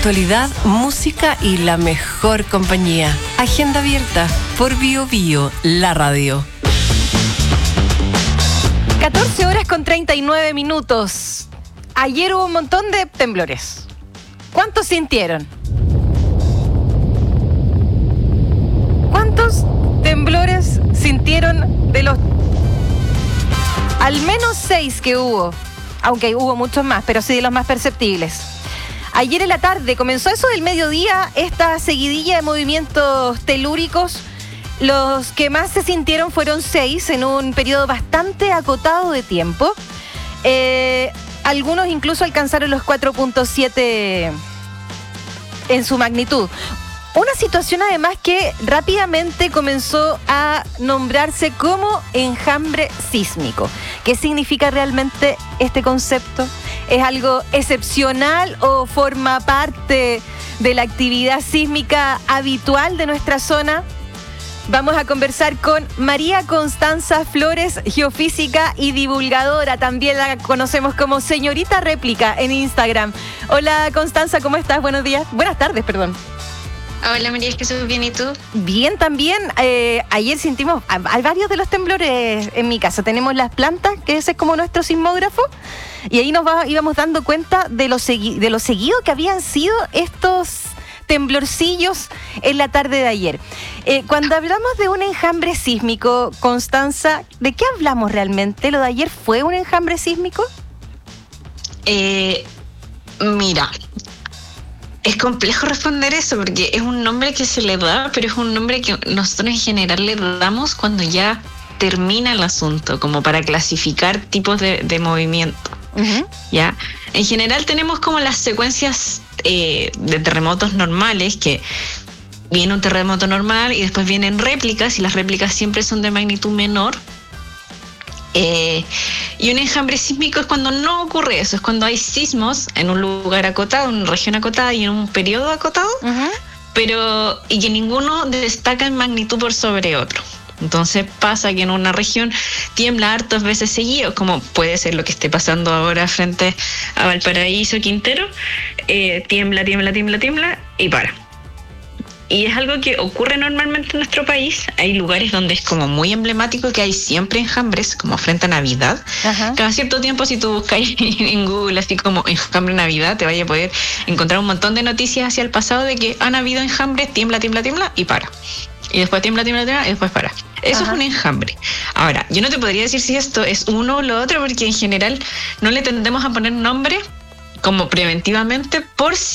actualidad, música y la mejor compañía. Agenda abierta por Bio Bio, la radio. 14 horas con 39 minutos. Ayer hubo un montón de temblores. ¿Cuántos sintieron? ¿Cuántos temblores sintieron de los al menos 6 que hubo? Aunque hubo muchos más, pero sí de los más perceptibles. Ayer en la tarde comenzó eso del mediodía, esta seguidilla de movimientos telúricos. Los que más se sintieron fueron 6 en un periodo bastante acotado de tiempo. Algunos incluso alcanzaron los 4.7 en su magnitud. Una situación además que rápidamente comenzó a nombrarse como enjambre sísmico. ¿Qué significa realmente este concepto? ¿Es algo excepcional o forma parte de la actividad sísmica habitual de nuestra zona? Vamos a conversar con María Constanza Flores, geofísica y divulgadora. También la conocemos como Señorita Réplica en Instagram. Hola Constanza, ¿cómo estás? Buenos días. Buenas tardes, perdón. Hola María Jesús, ¿bien y tú? Bien, también. Ayer sentimos varios de los temblores en mi casa. Tenemos las plantas, que ese es como nuestro sismógrafo, y ahí íbamos dando cuenta de lo seguido que habían sido estos temblorcillos en la tarde de ayer. Cuando hablamos de un enjambre sísmico, Constanza, ¿de qué hablamos realmente? ¿Lo de ayer fue un enjambre sísmico? Mira, es complejo responder eso porque es un nombre que se le da, pero es un nombre que nosotros en general le damos cuando ya termina el asunto, como para clasificar tipos de movimiento. Uh-huh. ¿Ya? En general tenemos como las secuencias de terremotos normales, que viene un terremoto normal y después vienen réplicas, y las réplicas siempre son de magnitud menor. Y un enjambre sísmico es cuando no ocurre eso, es cuando hay sismos en un lugar acotado, en una región acotada y en un periodo acotado, uh-huh. Y que ninguno destaca en magnitud por sobre otro. Entonces pasa que en una región tiembla hartas veces seguido, como puede ser lo que esté pasando ahora frente a Valparaíso, Quintero. Tiembla y para. Y es algo que ocurre normalmente en nuestro país. Hay lugares donde es como muy emblemático que hay siempre enjambres, como frente a Navidad. Uh-huh. Cada cierto tiempo, si tú buscas en Google así como enjambre Navidad, te vaya a poder encontrar un montón de noticias hacia el pasado de que han habido enjambres, tiembla y para. Y después tiembla y después para. Eso es un enjambre. Ahora, yo no te podría decir si esto es uno o lo otro, porque en general no le tendemos a poner nombre como preventivamente por si